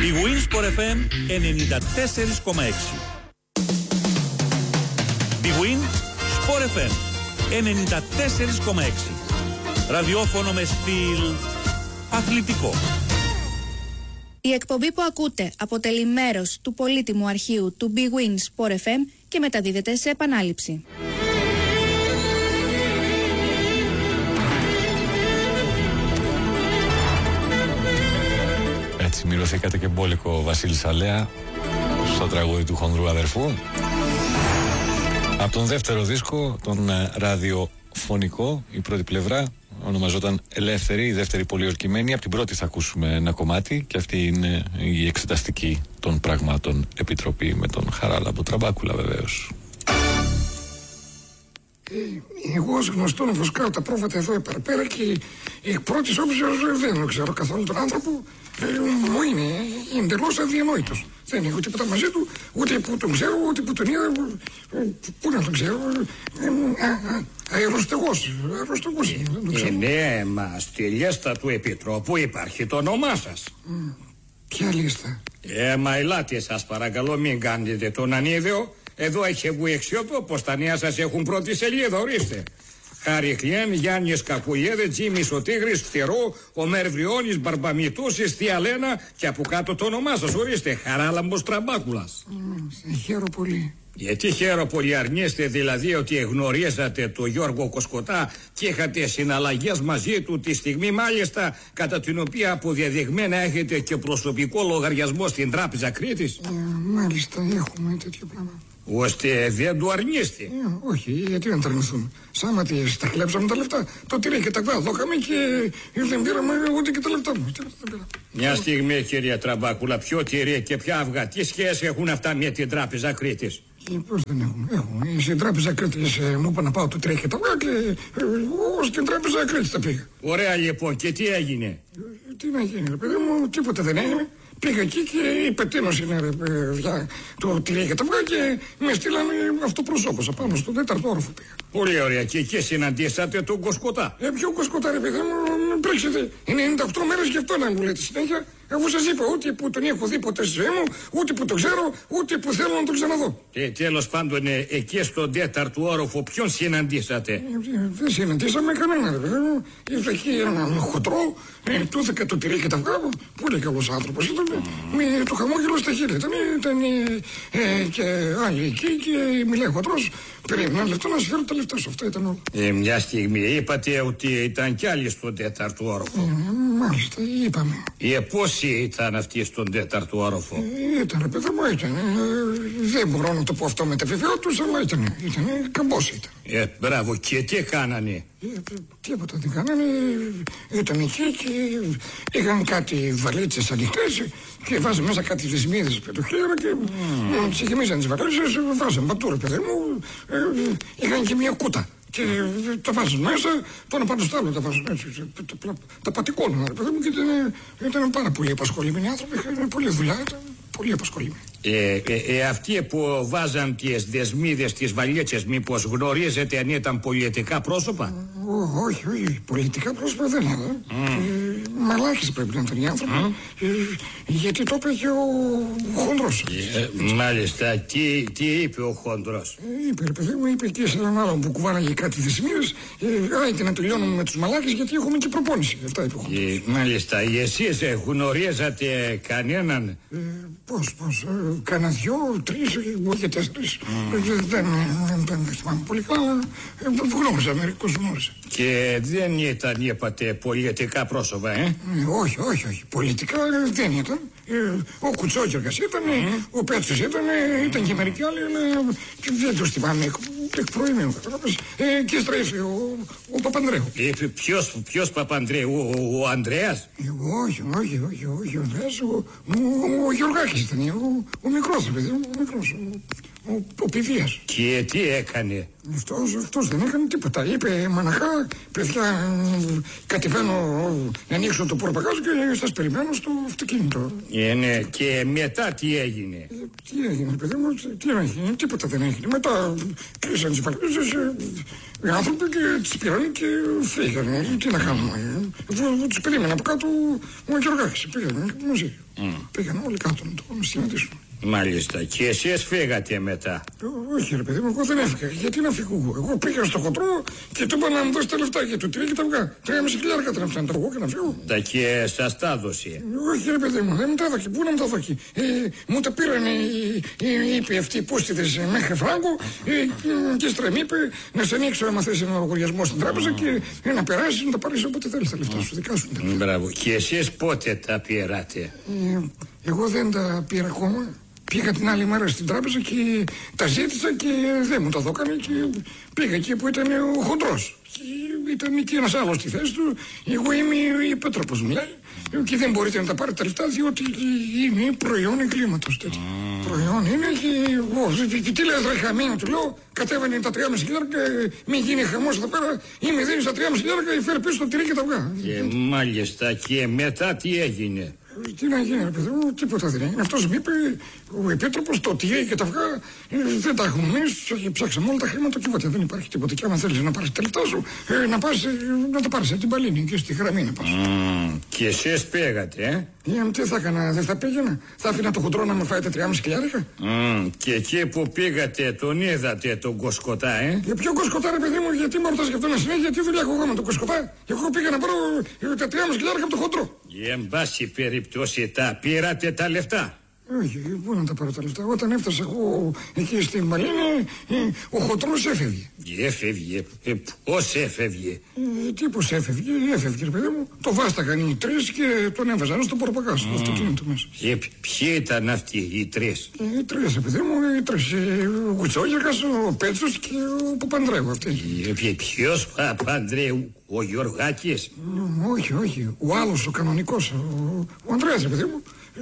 Η Winsport FM 94,6. Η Winsport FM 94,6. Ραδιόφωνο με στυλ αθλητικό. Η εκπομπή που ακούτε αποτελεί μέρος του πολύτιμου αρχείου του Big Win Sport FM και μεταδίδεται σε επανάληψη. Έτσι μυρωθήκατε και μπόλικο Βασίλη Σαλέα στο τραγούδι του χονδρού αδερφού. Από τον δεύτερο δίσκο, τον ραδιοφωνικό, η πρώτη πλευρά ονομαζόταν Ελεύθερη, η δεύτερη πολύ ορκημένη. Από την πρώτη θα ακούσουμε ένα κομμάτι και αυτή είναι η εξεταστική των πραγμάτων επιτροπή με τον Χαράλαμπο Τραμπάκουλα βεβαίως. Εγώ ως γνωστόν βοσκάω τα πρόβατα εδώ επαρπέρα και εκ πρώτης όψεως δεν ξέρω καθόλου τον άνθρωπο. Μου είναι εντελώς αδιανόητος. Δεν έχω τίποτα μαζί του, ούτε που τον ξέρω, ούτε που τον είδα. Πού να τον ξέρω. Αεροστεγός είναι. Ναι, μα στη λίστα του Επιτρόπου υπάρχει το όνομά σας. Ποια λίστα? Μα ελάτε σας παρακαλώ, μην κάνετε τον ανίδεο. Εδώ έχει βγει εξιότο πως τα νέα σας έχουν πρώτη σελίδα, ορίστε. Χάρη Χλιέν, Γιάννης Κακουλιέδε, Τζίμις ο Τίγρης, Φτερό, ο Μερβριώνης, Μπαρμπαμητούσης, Θεία Λένα και από κάτω το όνομά σας, ορίστε, Χαράλαμπος Τραμπάκουλας. Χαίρομαι πολύ. Γιατί χαίρομαι πολύ, αρνείστε δηλαδή ότι γνωρίζατε τον Γιώργο Κοσκοτά και είχατε συναλλαγές μαζί του τη στιγμή μάλιστα κατά την οποία αποδεδειγμένα έχετε και προσωπικό λογαριασμό στην Τράπεζα Κρήτης? Μάλιστα, έχουμε τέτοιο πράγμα. Ώστε δεν του αρνείστε? Όχι, γιατί να τα αρνηθούμε. Σαν τα κλέψαμε τα λεφτά. Το τυρί και τα κβά δώκαμε και δεν πήραμε ούτε και τα λεφτά μου. Μια στιγμή, κυρία Τραμπάκουλα, ποιο τυρί και ποια αυγά, τι σχέση έχουν αυτά με την Τράπεζα Κρήτης? Πώς δεν έχουν. Στην Τράπεζα Κρήτης μου είπα να πάω το τυρί και τα αυγά και εγώ στην Τράπεζα Κρήτης τα πήγα. Ωραία λοιπόν, και τι έγινε? Τι να γίνει, ρε παιδί μου, τίποτα δεν έγινε. Πήγα εκεί και είπε τίνος είναι ρε παιδιά το τυρί και τα αυγά και με στείλανε αυτοπροσώπως απάνω στον τέταρτο όροφο πήγα. Πολύ ωραία, και εκεί συναντήσατε τον Κοσκοτά? Ποιο Κοσκοτά ρε παιδί μου, πρίξετε. Είναι 98 μέρες και αυτό να μου λέτε συνέχεια. Αφού σας είπα ούτε που τον έχω δει ποτέ στη ζωή μου, ούτε που τον ξέρω, ούτε που θέλω να τον ξαναδώ. Τέλος πάντων, εκεί στον τέταρτο όροφο ποιον συναντήσατε? Δεν συναντήσαμε κανένα ρε παιδί μου. Ήρθε εκεί έναν χοντρό, του έδωκα το τυρί και τα αυγά, πολύ καλός άνθρωπος ήταν, με το χαμόγελο στα χείλη. Ήταν και άλλοι εκεί και μιλάει χοντρός. Περίμενα λεφτό να σου φέρω τα λεφτά σου, αυτό ήταν όλο. Μια στιγμή είπατε ότι ήταν κι άλλοι στον τέταρτο όροφο. Μάλιστα, είπαμε. Πόσοι ήταν αυτοί στον τέταρτο όροφο? Ήταν ρε παιδί μου, ήταν. Δεν μπορώ να το πω αυτό με τα βεβαιότητα, αλλά ήταν καμπός ήταν. Μπράβο, και τι κάνανε? Τίποτα δεν κάνανε. Ήταν εκεί και είχαν κάτι βαλίτσες ανοιχτές και βάζανε μέσα κάτι δεσμίδες πετοχλήρα και τις γεμίζαν τις βαλίτσες, βάζανε πατούρε παιδί μου. Είχαν και μια κούτα και τα βάζουν μέσα, το ένα πάνω στο άλλο τα βάζουν έτσι, τα πατικώνουν ρε παιδί μου, και ήταν πάρα πολύ απασχολημένοι άνθρωποι, είχαν πολλή δουλειά, ήταν πολύ απασχολημένοι. Αυτοί που βάζαν τις δεσμίδες, τις βαλίτσες, μήπως γνωρίζετε αν ήταν πολιτικά πρόσωπα? Όχι, πολιτικά πρόσωπα δεν είναι. Μαλάκες πρέπει να ήταν οι άνθρωποι, γιατί το είπε και ο χοντρός. Μάλιστα, τι είπε ο χοντρός? Είπε ρε παιδί μου, είπε και σε έναν άλλον που κουβάναγε κάτι δεσμίδες, άιτε να τελειώνουμε με τους μαλάκες γιατί έχουμε και προπόνηση. Αυτά είπε ο χοντρός. Μάλιστα, εσείς γνωρίζατε κανέναν? Πώς, κάνα δυο, τρεις, όχι τέσσερις. Δεν θυμάμαι πολύ καλά. Γνώριζα μερικούς, γνώριζα. Και δεν ήταν, είπατε, πολιτικά πρόσωπα, Όχι. Πολιτικά δεν ήταν. Ο Κουτσόκεργας ήταν, ο Πέτσος ήταν και μερικοί άλλοι, αλλά δεν τους θυμάμαι εκ προημίου. Και στρέφει ο Παπανδρέου. Ποιος Παπανδρέου, ο Ανδρέας? Όχι, ο Ανδρέας, ο Γεωργάκης ήταν, ο μικρός παιδί, ο μικρός, ο Πηδίας. Και τι έκανε? Αυτός δεν έκανε τίποτα. Είπε μαναχά, παιδιά, κατεβαίνω να ανοίξω το πορπαγάζο και σας περιμένω στο αυτοκίνητο. Ναι, και μετά τι έγινε? Τι έγινε, παιδί μου, τι έγινε, τίποτα δεν έγινε. Μετά κλείσαν τις βαλίτσες, Οι άνθρωποι και τις πήραν και φύγανε. Τι να κάνουμε. Τους περίμενα από κάτω ο Γεωργάκης. Πήγανε μαζί. Πήγανε όλοι κάτω να το συναντήσουν. Μάλιστα. Και εσείς φύγατε μετά? Όχι ρε παιδί μου, εγώ δεν έφυγα. Γιατί να φύγω εγώ? Εγώ πήγα στο χοντρό και του είπα να μου δώσει τα λεφτά για το τυρί και τα αυγά. 3.500 τρέψα να τα βγω και να φύγω. Τα και σας τα έδωσε? Όχι ρε παιδί μου, δεν μου τα έδωκε. Πού να μου τα δώσει? Μου τα πήραν είπε αυτοί οι πούστιδες μέχρι φράγκο και στρεμ είπε να σε ανοίξω άμα θες ένα λογαριασμό στην τράπεζα και να περάσεις να τα πάρεις όποτε θέλεις τα λεφτά σου, δικά σου. Μπράβο. Και εσείς πότε τα πήρατε? Εγώ δεν τα πήρα ακόμα. Πήγα την άλλη μέρα στην τράπεζα και τα ζήτησα και δεν μου τα δώκανε και πήγα εκεί που ήταν ο χοντρός. Και ήταν εκεί ένας άλλος στη θέση του. Εγώ είμαι η επέτροπος μου λέει και δεν μπορείτε να τα πάρετε τα λεφτά διότι είναι προϊόν εγκλήματος. Προϊόν είναι και εγώ. Τι λες ρε χαμένο, του λέω, κατέβαινε τα 3.500, μην γίνει χαμός εδώ πέρα ή με δίνεις τα 3.500 ή φέρε πίσω το τυρί και τα αυγά. Μάλιστα. Και μετά τι έγινε? Τι να γίνει, ρε παιδί μου, τίποτα δεν έγινε. Αυτός μου είπε, ο επίτροπος, το τυρί και τα αυγά δεν τα έχουμε εμείς. Ψάξαμε όλα τα χρήματα, τίποτα δεν υπάρχει τίποτα. Και άμα θέλεις να πάρεις τα λεφτά σου, να τα πάρεις από την Παλίνη και στη γραμμή να πας. Και εσείς πήγατε, Τι θα έκανα, δεν θα πήγαινα. Θα άφηνα το χοντρό να με φάει τα 3.500. Και εκεί που πήγατε, τον είδατε τον Κοσκοτά, Για ποιο Κοσκοτά, ρε παιδί μου, γιατί με ρωτάς γι' αυτό να συνέχεια, γιατί δουλειά έχω εγώ με τον Κοσκοτά. Εγώ πήγα να πάρω τα 3.500 από το χοντρό. Εν πάση περιπτώσει τα πήρατε τα λεφτά? Όχι, πού να τα πάρω τα λεφτά. Όταν έφτασα εγώ εκεί στην Μαλίνη, ο χοντρός έφευγε. Έφευγε? Πώς έφευγε? Τι πώς έφευγε, ρε παιδί μου. Το βάσταγαν οι τρεις και τον έβαζαν στο πορπακά, στο αυτοκίνητο μέσα. Ποιοι ήταν αυτοί οι τρεις? Οι τρεις, ρε παιδί μου, οι τρεις. Ο Κουτσόγιακας, ο Πέτσος και ο Παπανδρέου αυτοί. Ποιος Παπανδρέου? Ο Γεωργάκης? Όχι. Ο άλλος, ο κανονικός, ο Ανδρέας, ρε παιδί μου.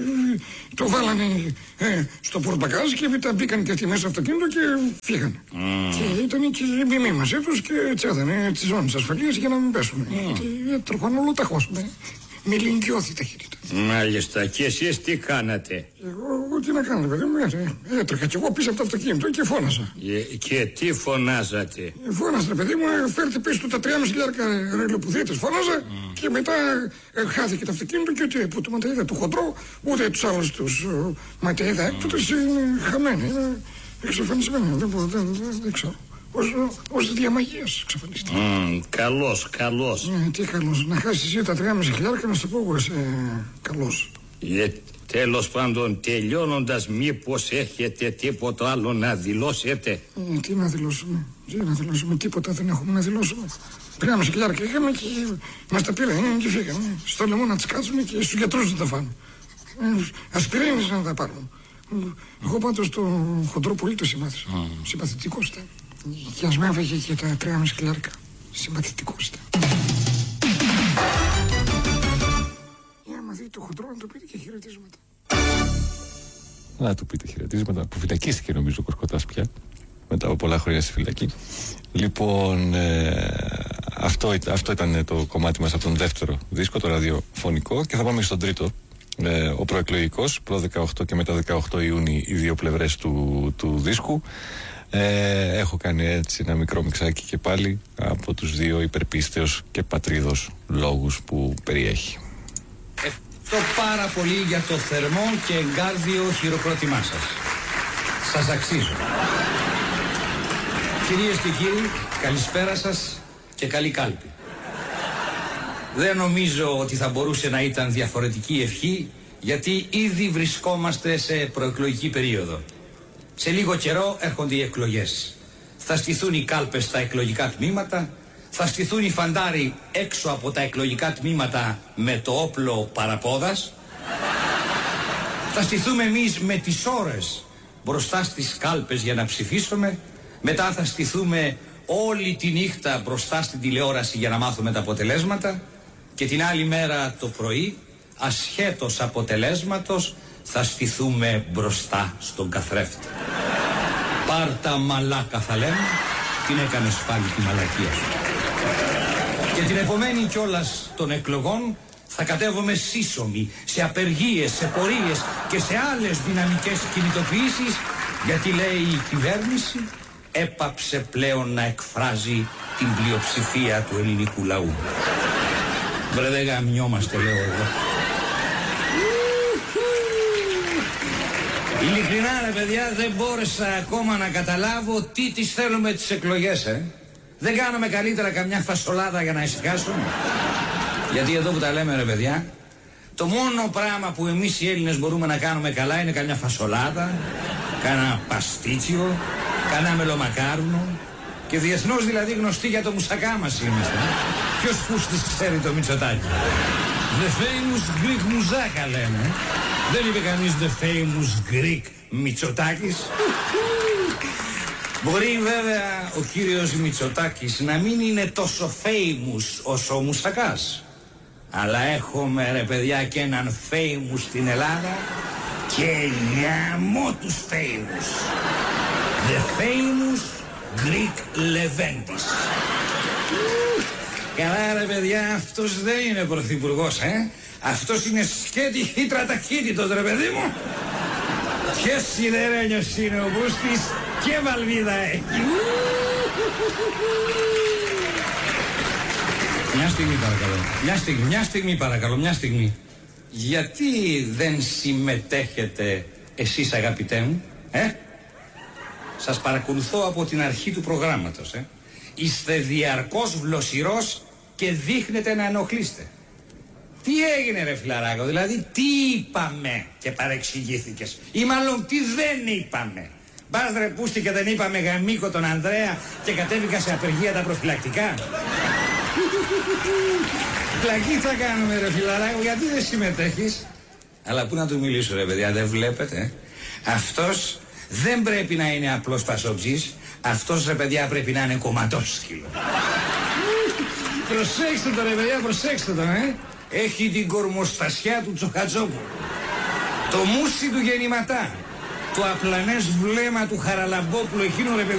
Το βάλανε στο πορτμπακάζ και μετά μπήκαν και αυτοί μέσα στο αυτοκίνητο και φύγανε. Και ήταν και οι μιμοί μαζί τους και τσέδανε τις ζώνες ασφαλείας για να μην πέσουν. Και τροχάνε όλο ταχώς με λινκιώθη ταχύτητα. Μάλιστα. Και εσείς τι κάνατε? Εγώ τι να κάνω, παιδί μου, έτρεχα κι εγώ πίσω από το αυτοκίνητο και φώναζα. Και τι φωνάζατε? Φώναζα, παιδί μου, φέρτε πίσω τα 3.500 ρελοπουδίτες, φώναζα και μετά χάθηκε το αυτοκίνητο και ούτε που το ματαίδα του χοντρό, ούτε τους άλλους τους ματαίδα έκτοτες είναι χαμένοι, είναι εξαφανισμένοι, δεν ξέρω. Ως διαμαγείας εξαφανίστηκε. Καλός. Τι καλός, να χάσεις εσύ τα 3.500 να σε πω εγώ είσαι καλός. Τέλος πάντων, τελειώνοντας, μήπως έχετε τίποτα άλλο να δηλώσετε? Τι να δηλώσουμε, τίποτα δεν έχουμε να δηλώσουμε. 3.500 είχαμε και μας τα πήραν και φύγανε. Στο λαιμό να τις κάτσουμε και στους γιατρούς να τα φάνε. Ασπιρίνες να τα πάρουν. Εγώ πάντως το χοντρό πολύ το συμμάθησα. Συμπαθητικός ήταν. Και ας με έφαγε και τα 3.500. Συμπαθητικός ήταν. Άμα δει το χοντρό να του πείτε και χαιρετίσματα. Να του πείτε χαιρετίσματα. Που φυλακίστηκε νομίζω ο Κοσκοτάς πια μετά από πολλά χρόνια στη φυλακή. Λοιπόν, αυτό ήταν το κομμάτι μας από τον δεύτερο δίσκο, το ραδιοφωνικό, και θα πάμε στον τρίτο, ο προεκλογικός, προ 18 και μετά 18 Ιούνιου οι δύο πλευρές του δίσκου. Έχω κάνει έτσι ένα μικρό μιξάκι και πάλι από τους δύο υπερπίστεως και πατρίδος λόγους που περιέχει. Ευχαριστώ πάρα πολύ για το θερμό και εγκάρδιο χειροκρότημά σας. Σας αξίζω. Κυρίες και κύριοι, καλησπέρα σας και καλή κάλπη. Δεν νομίζω ότι θα μπορούσε να ήταν διαφορετική ευχή, γιατί ήδη βρισκόμαστε σε προεκλογική περίοδο. Σε λίγο καιρό έρχονται οι εκλογές. Θα στηθούν οι κάλπες στα εκλογικά τμήματα, θα στηθούν οι φαντάροι έξω από τα εκλογικά τμήματα με το όπλο παραπόδας. Θα στηθούμε εμείς με τις ώρες μπροστά στις κάλπες για να ψηφίσουμε. Μετά θα στηθούμε όλη τη νύχτα μπροστά στην τηλεόραση για να μάθουμε τα αποτελέσματα. Και την άλλη μέρα το πρωί, ασχέτως αποτελέσματος, θα στηθούμε μπροστά στον καθρέφτη. Πάρτα μαλάκα θα λέμε, την έκανες πάλι τη μαλακία σου. Και την επομένη κιόλας των εκλογών θα κατέβουμε σύσσωμοι σε απεργίες, σε πορείες και σε άλλες δυναμικές κινητοποιήσεις, γιατί λέει η κυβέρνηση έπαψε πλέον να εκφράζει την πλειοψηφία του ελληνικού λαού. Βρε δεν γαμιόμαστε, λέω εγώ. Ειλικρινά ρε παιδιά, δεν μπόρεσα ακόμα να καταλάβω τι τις θέλουμε τις εκλογές, Δεν κάνουμε καλύτερα καμιά φασολάδα για να ησυχάσουμε? Γιατί εδώ που τα λέμε ρε παιδιά, το μόνο πράγμα που εμείς οι Έλληνες μπορούμε να κάνουμε καλά είναι καμιά φασολάδα, κάνα παστίτσιο, κάνα μελομακάρουνο, και διεθνώς δηλαδή γνωστοί για το μουσακά μας είμαστε. Ποιος πούστης ξέρει το Μητσοτάκη? The famous Greek μουζάκα λένε. Δεν είπε κανείς the famous Greek Μητσοτάκης? Μπορεί βέβαια ο κύριος Μητσοτάκης να μην είναι τόσο famous όσο ο μουσακάς, αλλά έχουμε ρε παιδιά και έναν famous στην Ελλάδα και γαμώ τους famous. The famous Greek Leventis. Καλά ρε παιδιά, αυτός δεν είναι πρωθυπουργός, Αυτός είναι σκέτη χύτρα ταχύτητος ρε παιδί μου. Και σιδερένιος είναι ο Μπούστης και βαλβίδα έχει. Μια στιγμή. Γιατί δεν συμμετέχετε εσείς αγαπητέ μου, Σας παρακολουθώ από την αρχή του προγράμματος, Είστε διαρκώς βλοσιρός και δείχνετε να ενοχλείστε. Τι έγινε ρε φιλαράκο, δηλαδή τι είπαμε και παρεξηγήθηκες? Ή μάλλον τι δεν είπαμε? Μπας ρε πούστη και δεν είπαμε γαμίκο τον Ανδρέα και κατέβηκα σε απεργία τα προφυλακτικά? Πλακή θα κάνουμε ρε φιλαράκο, γιατί δεν συμμετέχεις? Αλλά πού να του μιλήσω ρε παιδιά, δεν βλέπετε? Αυτός δεν πρέπει να είναι απλός πασοκτζής. Αυτός ρε παιδιά πρέπει να είναι κομματόσκυλο. Προσέξτε το ρε παιδιά, προσέξτε το, Έχει την κορμοστασιά του Τσοχατζόπουλου, το μουσι του γεννηματά, το απλανές βλέμμα του Χαραλαμπόπουλου, εκείνο ρε παιδιά